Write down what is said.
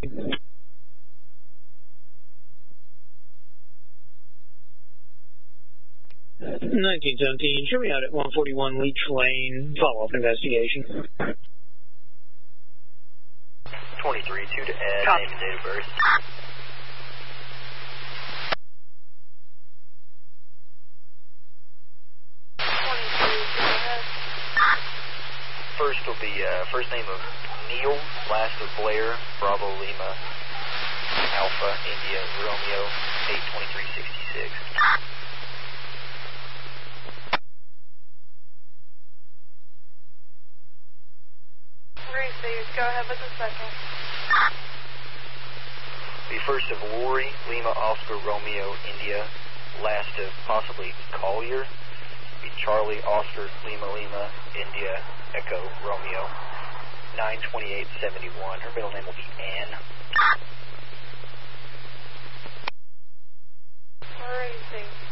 1917, show me out at 141 Leech Lane, follow-up investigation. 23, 2 to Ed, name and date of birth. First will be first name of Neil, last of Blair, Bravo Lima, Alpha, India, Romeo, 82366. Receive, go ahead with the second. The first of Lori, Lima, Oscar, Romeo, India, last of possibly Collier, be Charlie, Oscar, Lima, Lima, India, Echo, Romeo, 92871. Her middle name will be Ann. Receive.